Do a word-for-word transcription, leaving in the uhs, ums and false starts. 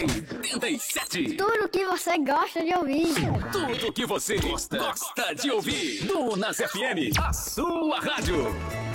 oitenta e sete. Tudo que você gosta de ouvir. Tudo que você gosta, gosta de ouvir. Dunas F M, a sua rádio.